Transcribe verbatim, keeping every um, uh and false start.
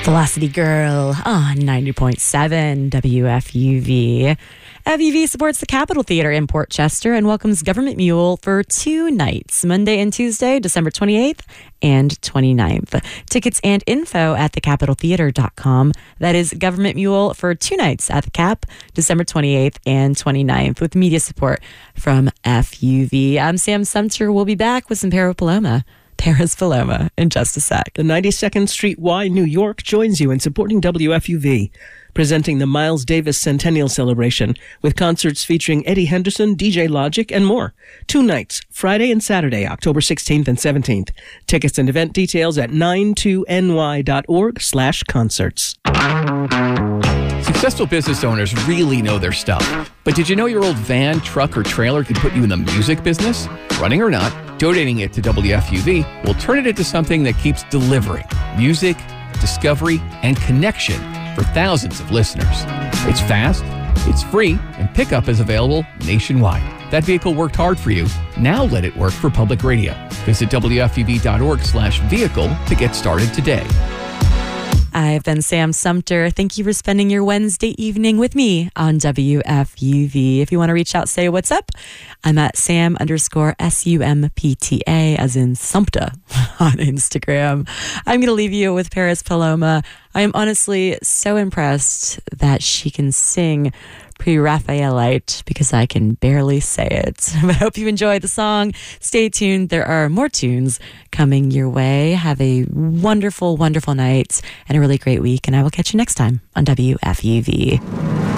Velocity Girl on ninety point seven W F U V. F U V supports the Capitol Theater in Port Chester and welcomes Government Mule for two nights, Monday and Tuesday, December twenty-eighth and twenty-ninth. Tickets and info at the capitol theater dot com. That is Government Mule for two nights at the Cap, December twenty-eighth and twenty-ninth, with media support from F U V. I'm Sam Sumter. We'll be back with some Para Paloma. Paris Paloma in just a sec. The ninety-second Street Y, New York, joins you in supporting W F U V, presenting the Miles Davis Centennial Celebration with concerts featuring Eddie Henderson, D J Logic, and more. Two nights, Friday and Saturday, October sixteenth and seventeenth. Tickets and event details at ninety-two N Y dot org slash concerts. Successful business owners really know their stuff. But did you know your old van, truck, or trailer could put you in the music business? Running or not, donating it to W F U V will turn it into something that keeps delivering music, discovery, and connection for thousands of listeners. It's fast, it's free, and pickup is available nationwide. That vehicle worked hard for you. Now let it work for public radio. Visit W F U V dot org slash vehicle to get started today. I've been Sam Sumter. Thank you for spending your Wednesday evening with me on W F U V. If you want to reach out, say what's up, I'm at Sam underscore S U M P T A, as in Sumter, on Instagram. I'm going to leave you with Paris Paloma. I am honestly so impressed that she can sing Pre-Raphaelite because I can barely say it. But I hope you enjoy the song. Stay tuned. There are more tunes coming your way. Have a wonderful, wonderful night and a really great week. And I will catch you next time on W F U V.